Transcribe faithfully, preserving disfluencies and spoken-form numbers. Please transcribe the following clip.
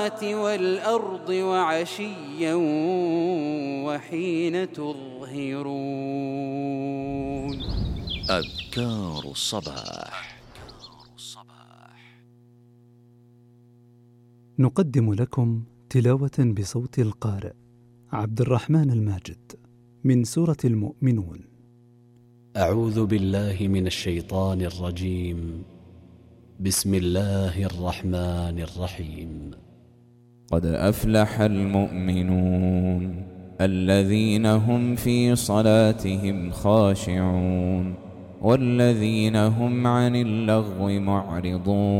والأرض وعشيا وحين تظهرون. أذكار الصباح. نقدم لكم تلاوة بصوت القارئ عبد الرحمن الماجد من سورة المؤمنون. أعوذ بالله من الشيطان الرجيم. بسم الله الرحمن الرحيم. قد أفلح المؤمنون الذين هم في صلاتهم خاشعون والذين هم عن اللغو معرضون.